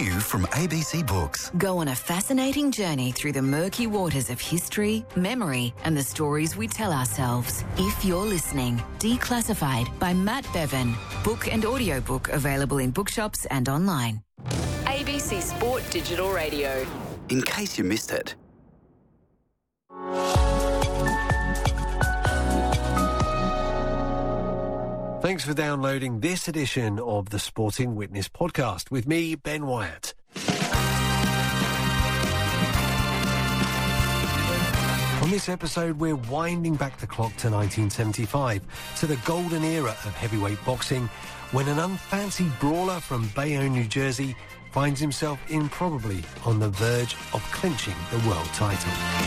New from ABC Books. Go on a fascinating journey through the murky waters of history, memory, and the stories we tell ourselves. If You're Listening, Declassified by Matt Bevan. Book and audiobook available in bookshops and online. ABC Sport Digital Radio. In case you missed it. Thanks for downloading this edition of the Sporting Witness podcast with me, Ben Wyatt. On this episode, we're winding back the clock to 1975, to the golden era of heavyweight boxing, when an unfancy brawler from Bayonne, New Jersey, finds himself improbably on the verge of clinching the world title.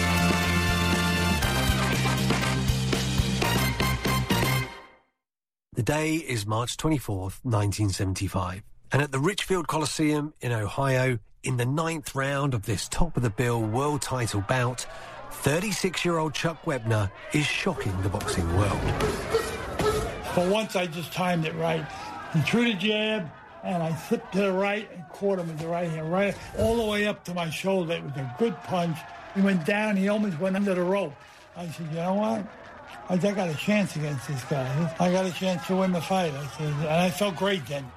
The day is March 24th, 1975, and at the Richfield Coliseum in Ohio, in the 9th round of this top-of-the-bill world title bout, 36-year-old Chuck Wepner is shocking the boxing world. For once, I just timed it right. He threw the jab, and I flipped to the right and caught him with the right hand, right all the way up to my shoulder. It was a good punch. He went down. He almost went under the rope. I said, you know what? I think I got a chance against this guy. I got a chance to win the fight. And I felt great then.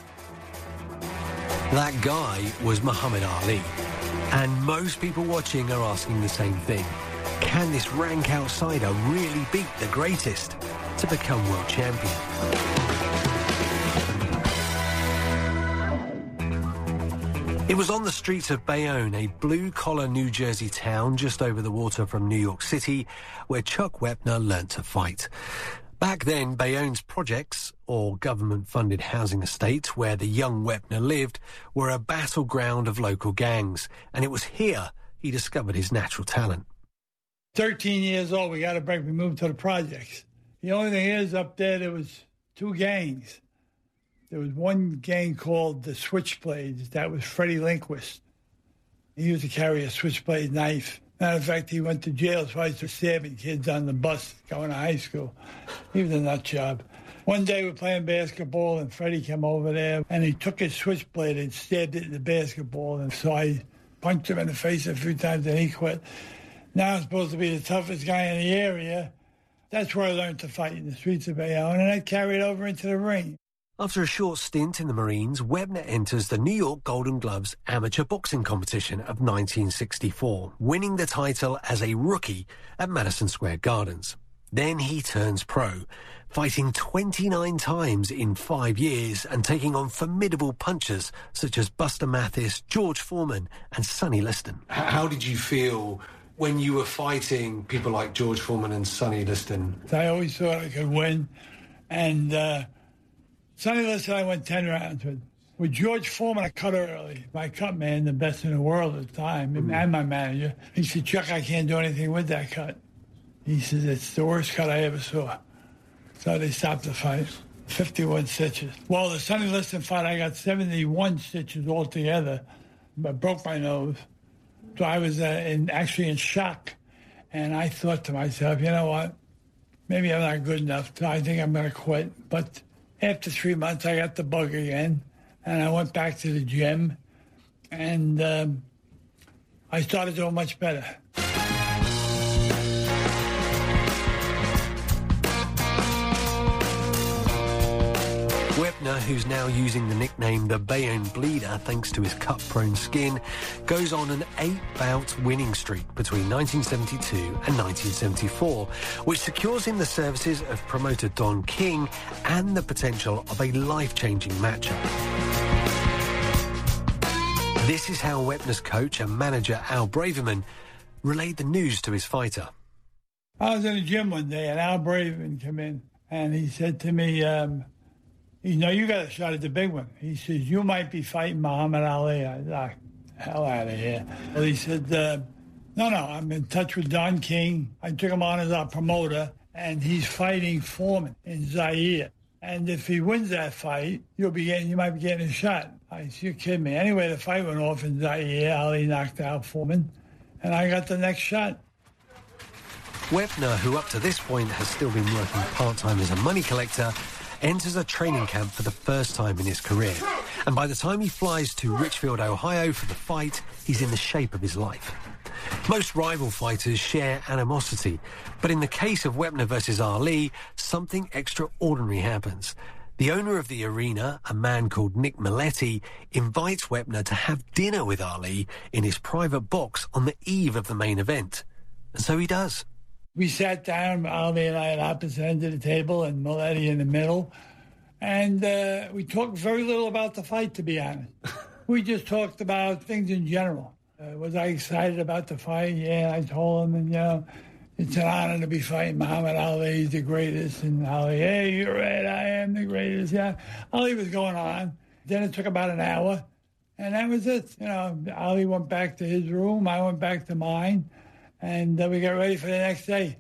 That guy was Muhammad Ali. And most people watching are asking the same thing. Can this rank outsider really beat the greatest to become world champion? It was on the streets of Bayonne, a blue-collar New Jersey town just over the water from New York City, where Chuck Wepner learnt to fight. Back then, Bayonne's projects, or government-funded housing estates where the young Wepner lived, were a battleground of local gangs, and it was here he discovered his natural talent. 13 years old, we got a break. We moved to the projects. The only thing is, up there was two gangs. There was one gang called the Switchblades. That was Freddie Lindquist. He used to carry a switchblade knife. Matter of fact, he went to jail twice for stabbing kids on the bus going to high school. He was a nut job. One day we were playing basketball, and Freddie came over there, and he took his switchblade and stabbed it in the basketball. And so I punched him in the face a few times, and he quit. Now I'm supposed to be the toughest guy in the area. That's where I learned to fight, in the streets of Bayonne, and I carried over into the ring. After a short stint in the Marines, Wepner enters the New York Golden Gloves amateur boxing competition of 1964, winning the title as a rookie at Madison Square Gardens. Then he turns pro, fighting 29 times in 5 years and taking on formidable punchers such as Buster Mathis, George Foreman and Sonny Liston. How did you feel when you were fighting people like George Foreman and Sonny Liston? I always thought I could win, and Sonny Liston, I went 10 rounds with. With George Foreman, I cut early. My cut man, the best in the world at the time, and my manager. He said, Chuck, I can't do anything with that cut. He says, it's the worst cut I ever saw. So they stopped the fight. 51 stitches. Well, the Sonny Liston fight, I got 71 stitches altogether, but broke my nose. So I was actually in shock. And I thought to myself, you know what? Maybe I'm not good enough. So I think I'm going to quit. But after 3 months, I got the bug again, and I went back to the gym, and I started doing much better. Wepner, who's now using the nickname the Bayonne Bleeder thanks to his cut-prone skin, goes on an 8-bout winning streak between 1972 and 1974, which secures him the services of promoter Don King and the potential of a life-changing matchup. This is how Wepner's coach and manager Al Braverman relayed the news to his fighter. I was in the gym one day, and Al Braverman came in, and he said to me, you got a shot at the big one. He says, you might be fighting Muhammad Ali. I thought, hell out of here. Well, he said, no, I'm in touch with Don King. I took him on as our promoter, and he's fighting Foreman in Zaire. And if he wins that fight, you might be getting a shot. I said, you're kidding me. Anyway, the fight went off in Zaire. Ali knocked out Foreman, and I got the next shot. Wepner, who up to this point has still been working part-time as a money collector, enters a training camp for the first time in his career. And by the time he flies to Richfield, Ohio for the fight, he's in the shape of his life. Most rival fighters share animosity, but in the case of Wepner versus Ali, something extraordinary happens. The owner of the arena, a man called Nick Maletti, invites Wepner to have dinner with Ali in his private box on the eve of the main event. And so he does. We sat down, Ali and I at opposite ends of the table and Maletti in the middle, and we talked very little about the fight, to be honest. We just talked about things in general. Was I excited about the fight? Yeah, I told him, and, it's an honor to be fighting Muhammad Ali. He's the greatest. And Ali, hey, you're right, I am the greatest. Yeah, Ali was going on. Then it took about an hour, and that was it. Ali went back to his room. I went back to mine, and we got ready for the next day.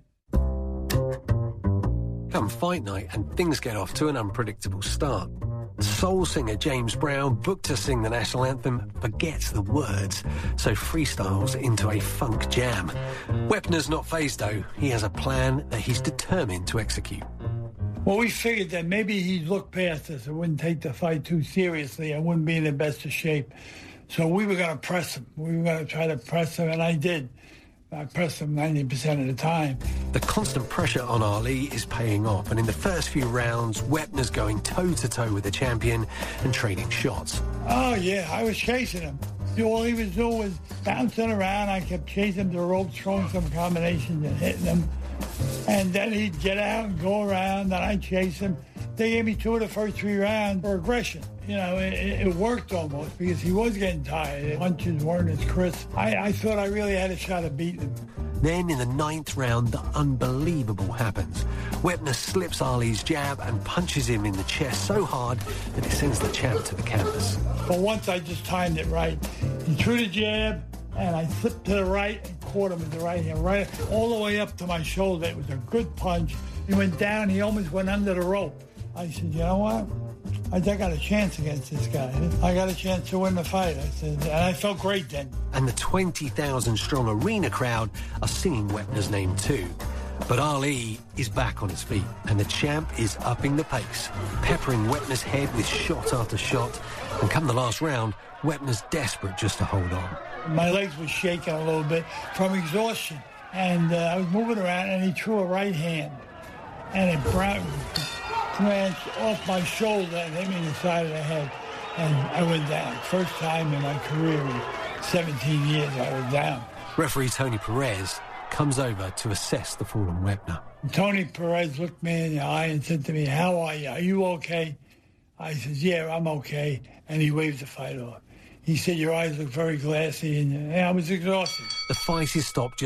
Come fight night, and things get off to an unpredictable start. Soul singer James Brown, booked to sing the national anthem, forgets the words, so freestyles into a funk jam. Wepner's not fazed, though. He has a plan that he's determined to execute. Well, we figured that maybe he'd look past us and wouldn't take the fight too seriously and wouldn't be in the best of shape. So we were going to press him. We were going to try to press him, and I did. I pressed him 90% of the time. The constant pressure on Ali is paying off, and in the first few rounds, Wepner's going toe-to-toe with the champion and trading shots. Oh, yeah, I was chasing him. All he was doing was bouncing around. I kept chasing him to the ropes, throwing some combinations and hitting him. And then he'd get out and go around, and I'd chase him. They gave me 2 of the first 3 rounds for aggression. It worked almost because he was getting tired. The punches weren't as crisp. I thought I really had a shot at beating him. Then in the 9th round, the unbelievable happens. Wepner slips Ali's jab and punches him in the chest so hard that it sends the champ to the canvas. But once I just timed it right. He threw the jab, and I flipped to the right and caught him with the right hand, right all the way up to my shoulder. It was a good punch. He went down. He almost went under the rope. I said, you know what? I got a chance against this guy. I got a chance to win the fight. I said, and I felt great then. And the 20,000-strong arena crowd are singing Wepner's name too. But Ali is back on his feet, and the champ is upping the pace, peppering Wepner's head with shot after shot. And come the last round, Wepner's desperate just to hold on. My legs were shaking a little bit from exhaustion, and I was moving around, and he threw a right hand, and it branched off my shoulder and hit me in the side of the head, and I went down. First time in my career in 17 years I was down. Referee Tony Perez comes over to assess the fallen Wepner. Tony Perez looked me in the eye and said to me, how are you? Are you okay? I said, yeah, I'm okay. And he waved the fight off. He said, your eyes look very glassy, and I was exhausted. The fight is stopped